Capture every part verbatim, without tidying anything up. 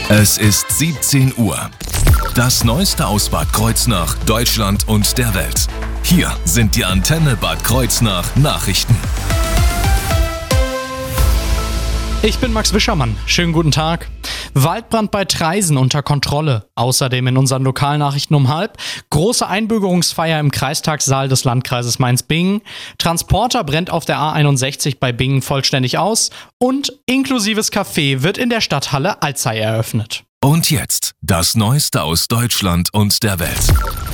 Es ist siebzehn Uhr. Das Neueste aus Bad Kreuznach, Deutschland und der Welt. Hier sind die Antenne Bad Kreuznach Nachrichten. Ich bin Max Wischermann. Schönen guten Tag. Waldbrand bei Traisen unter Kontrolle. Außerdem in unseren Lokalnachrichten um halb. Große Einbürgerungsfeier im Kreistagssaal des Landkreises Mainz-Bingen. Transporter brennt auf der A einundsechzig bei Bingen vollständig aus. Und inklusives Café wird in der Stadthalle Alzey eröffnet. Und jetzt das Neueste aus Deutschland und der Welt.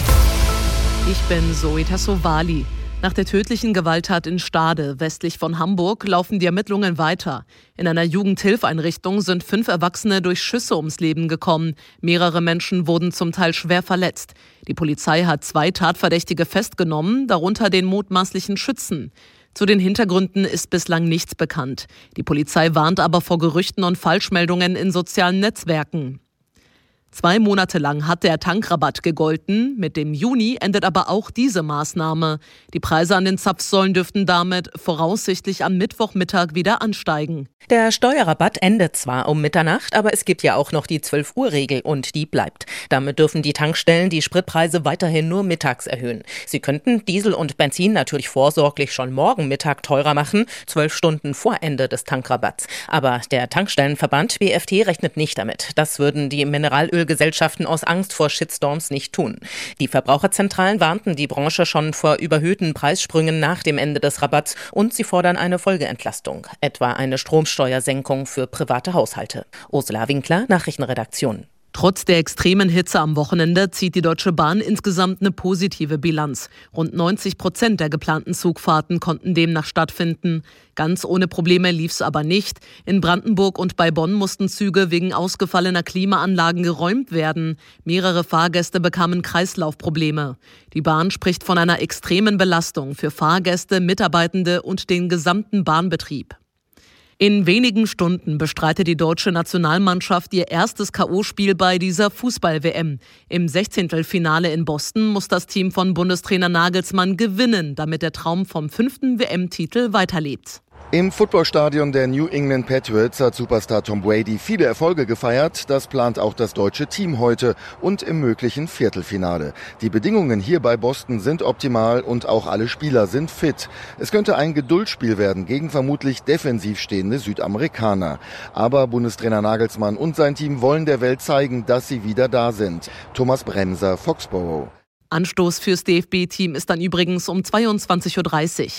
Ich bin Zoe Tassovali. Nach der tödlichen Gewalttat in Stade, westlich von Hamburg, laufen die Ermittlungen weiter. In einer Jugendhilfeinrichtung sind fünf Erwachsene durch Schüsse ums Leben gekommen. Mehrere Menschen wurden zum Teil schwer verletzt. Die Polizei hat zwei Tatverdächtige festgenommen, darunter den mutmaßlichen Schützen. Zu den Hintergründen ist bislang nichts bekannt. Die Polizei warnt aber vor Gerüchten und Falschmeldungen in sozialen Netzwerken. Zwei Monate lang hat der Tankrabatt gegolten. Mit dem Juni endet aber auch diese Maßnahme. Die Preise an den Zapfsäulen dürften damit voraussichtlich am Mittwochmittag wieder ansteigen. Der Steuerrabatt endet zwar um Mitternacht, aber es gibt ja auch noch die zwölf-Uhr-Regel und die bleibt. Damit dürfen die Tankstellen die Spritpreise weiterhin nur mittags erhöhen. Sie könnten Diesel und Benzin natürlich vorsorglich schon morgen Mittag teurer machen, zwölf Stunden vor Ende des Tankrabatts. Aber der Tankstellenverband B F T rechnet nicht damit. Das würden die Mineralölgesellschaften aus Angst vor Shitstorms nicht tun. Die Verbraucherzentralen warnten die Branche schon vor überhöhten Preissprüngen nach dem Ende des Rabatts und sie fordern eine Folgeentlastung, etwa eine Stromsteuersenkung für private Haushalte. Ursula Winkler, Nachrichtenredaktion. Trotz der extremen Hitze am Wochenende zieht die Deutsche Bahn insgesamt eine positive Bilanz. Rund neunzig Prozent der geplanten Zugfahrten konnten demnach stattfinden. Ganz ohne Probleme lief es aber nicht. In Brandenburg und bei Bonn mussten Züge wegen ausgefallener Klimaanlagen geräumt werden. Mehrere Fahrgäste bekamen Kreislaufprobleme. Die Bahn spricht von einer extremen Belastung für Fahrgäste, Mitarbeitende und den gesamten Bahnbetrieb. In wenigen Stunden bestreitet die deutsche Nationalmannschaft ihr erstes K O-Spiel bei dieser Fußball-W M. Im Sechzehntelfinale in Boston muss das Team von Bundestrainer Nagelsmann gewinnen, damit der Traum vom fünften W M-Titel weiterlebt. Im Footballstadion der New England Patriots hat Superstar Tom Brady viele Erfolge gefeiert. Das plant auch das deutsche Team heute und im möglichen Viertelfinale. Die Bedingungen hier bei Boston sind optimal und auch alle Spieler sind fit. Es könnte ein Geduldsspiel werden gegen vermutlich defensiv stehende Südamerikaner. Aber Bundestrainer Nagelsmann und sein Team wollen der Welt zeigen, dass sie wieder da sind. Thomas Bremser, Foxborough. Anstoß fürs D F B-Team ist dann übrigens um zweiundzwanzig Uhr dreißig.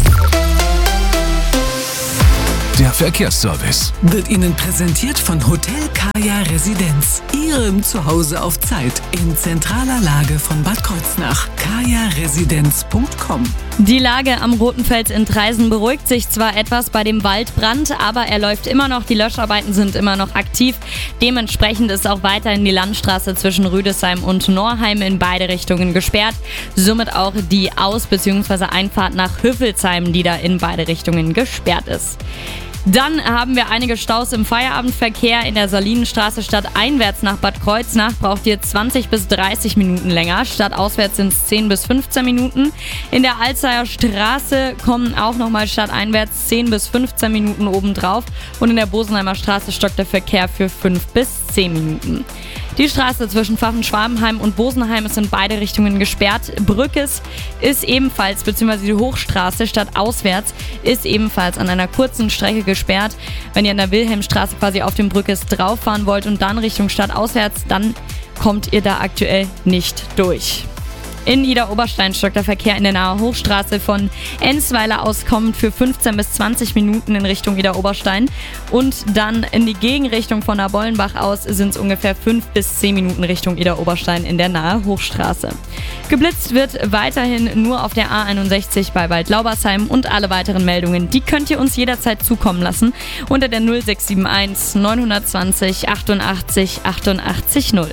Der Verkehrsservice wird Ihnen präsentiert von Hotel Kaya Residenz. Ihrem Zuhause auf Zeit in zentraler Lage von Bad Kreuznach. kaya residenz punkt com. Die Lage am Roten Fels in Traisen beruhigt sich zwar etwas bei dem Waldbrand, aber er läuft immer noch, die Löscharbeiten sind immer noch aktiv. Dementsprechend ist auch weiterhin die Landstraße zwischen Rüdesheim und Norheim in beide Richtungen gesperrt. Somit auch die Aus- bzw. Einfahrt nach Hüffelsheim, die da in beide Richtungen gesperrt ist. Dann haben wir einige Staus im Feierabendverkehr. In der Salinenstraße stadteinwärts nach Bad Kreuznach braucht ihr zwanzig bis dreißig Minuten länger. Stadtauswärts sind es zehn bis fünfzehn Minuten. In der Alzeyer Straße kommen auch nochmal stadteinwärts zehn bis fünfzehn Minuten obendrauf. Und in der Bosenheimer Straße stockt der Verkehr für fünf bis zehn Minuten. Die Straße zwischen Pfaffen-Schwabenheim und Bosenheim ist in beide Richtungen gesperrt. Brückes ist ebenfalls, beziehungsweise die Hochstraße stadtauswärts ist ebenfalls an einer kurzen Strecke gesperrt. Wenn ihr an der Wilhelmstraße quasi auf dem Brückes drauf fahren wollt und dann Richtung stadtauswärts, dann kommt ihr da aktuell nicht durch. In Idar-Oberstein stockt der Verkehr in der Nahe Hochstraße von Ensweiler aus kommend für fünfzehn bis zwanzig Minuten in Richtung Idar-Oberstein. Und dann in die Gegenrichtung von Nabollenbach aus sind es ungefähr fünf bis zehn Minuten Richtung Idar-Oberstein in der Nahe Hochstraße. Geblitzt wird weiterhin nur auf der A einundsechzig bei Waldlaubersheim und alle weiteren Meldungen, die könnt ihr uns jederzeit zukommen lassen unter der null sechs sieben eins neun zwei null achtundachtzig achtundachtzig null.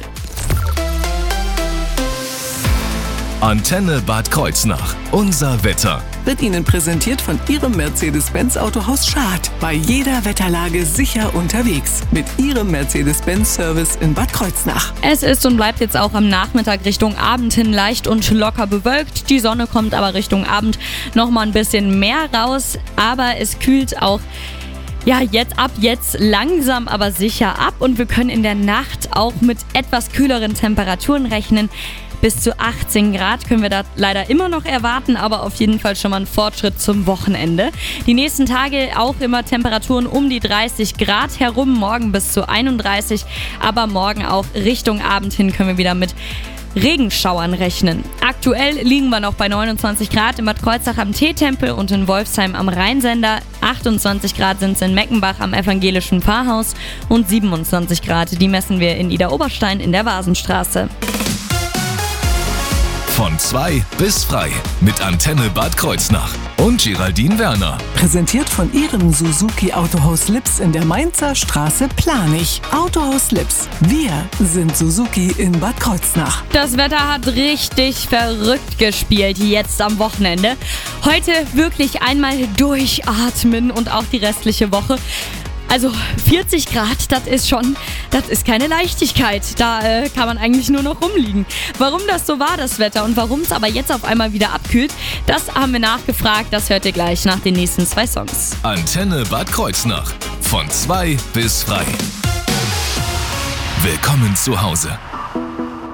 Antenne Bad Kreuznach. Unser Wetter. Wird Ihnen präsentiert von Ihrem Mercedes-Benz Autohaus Schad. Bei jeder Wetterlage sicher unterwegs. Mit Ihrem Mercedes-Benz-Service in Bad Kreuznach. Es ist und bleibt jetzt auch am Nachmittag Richtung Abend hin leicht und locker bewölkt. Die Sonne kommt aber Richtung Abend noch mal ein bisschen mehr raus. Aber es kühlt auch ja, jetzt ab jetzt langsam aber sicher ab und wir können in der Nacht auch mit etwas kühleren Temperaturen rechnen. Bis zu achtzehn Grad können wir da leider immer noch erwarten, aber auf jeden Fall schon mal ein Fortschritt zum Wochenende. Die nächsten Tage auch immer Temperaturen um die dreißig Grad herum, morgen bis zu einunddreißig, aber morgen auch Richtung Abend hin können wir wieder mit Regenschauern rechnen. Aktuell liegen wir noch bei neunundzwanzig Grad in Bad Kreuznach am Teetempel und in Wolfsheim am Rheinsender. achtundzwanzig Grad sind es in Meckenbach am evangelischen Pfarrhaus und siebenundzwanzig Grad, die messen wir in Idar-Oberstein in der Vasenstraße. Von zwei bis frei mit Antenne Bad Kreuznach und Geraldine Werner. Präsentiert von Ihrem Suzuki Autohaus Lips in der Mainzer Straße Planich. Autohaus Lips. Wir sind Suzuki in Bad Kreuznach. Das Wetter hat richtig verrückt gespielt jetzt am Wochenende. Heute wirklich einmal durchatmen und auch die restliche Woche. Also vierzig Grad, das ist schon, das ist keine Leichtigkeit. Da äh, kann man eigentlich nur noch rumliegen. Warum das so war, das Wetter, und warum es aber jetzt auf einmal wieder abkühlt, das haben wir nachgefragt. Das hört ihr gleich nach den nächsten zwei Songs. Antenne Bad Kreuznach. Von zwei bis frei. Willkommen zu Hause.